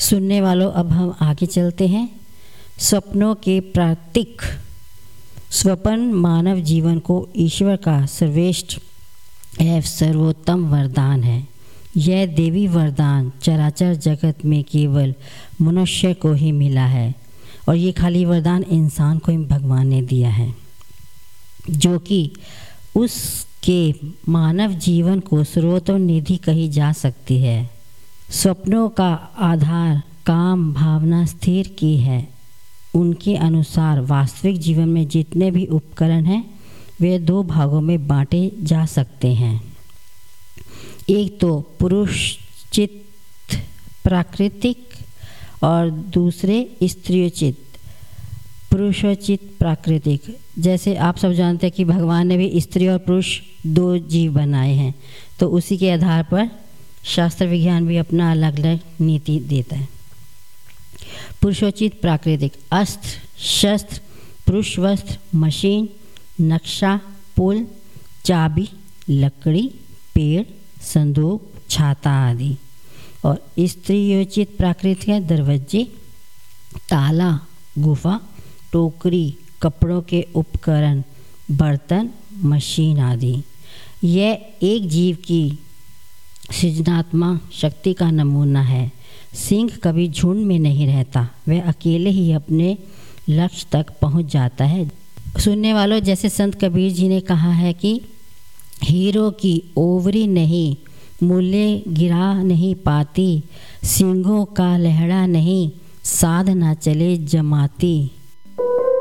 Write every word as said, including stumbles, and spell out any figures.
सुनने वालों, अब हम आगे चलते हैं। सपनों के प्रतीक। स्वप्न मानव जीवन को ईश्वर का सर्वश्रेष्ठ एवं सर्वोत्तम वरदान है। यह देवी वरदान चराचर जगत में केवल मनुष्य को ही मिला है और ये खाली वरदान इंसान को ही भगवान ने दिया है, जो कि उसके मानव जीवन को सर्वोत्तम निधि कही जा सकती है। स्वप्नों का आधार काम भावना स्थिर की है। उनके अनुसार वास्तविक जीवन में जितने भी उपकरण हैं वे दो भागों में बांटे जा सकते हैं। एक तो पुरुषोचित प्राकृतिक और दूसरे स्त्रियोचित। पुरुषोचित प्राकृतिक, जैसे आप सब जानते हैं कि भगवान ने भी स्त्री और पुरुष दो जीव बनाए हैं, तो उसी के आधार पर शास्त्र विज्ञान भी अपना अलग अलग नीति देता है। पुरुषोचित प्राकृतिक अस्त्र शस्त्र, पुरुष वस्त्र, मशीन, नक्शा, पुल, चाबी, लकड़ी, पेड़, संदूक, छाता आदि। और स्त्रियोचित प्राकृतिक है दरवाजे, ताला, गुफा, टोकरी, कपड़ों के उपकरण, बर्तन, मशीन आदि। यह एक जीव की सृजनात्मक शक्ति का नमूना है। सिंह कभी झुंड में नहीं रहता, वह अकेले ही अपने लक्ष्य तक पहुंच जाता है। सुनने वालों, जैसे संत कबीर जी ने कहा है कि हीरो की ओवरी नहीं, मूल्य गिरा नहीं पाती, सिंहों का लहड़ा नहीं, साध ना चले जमाती।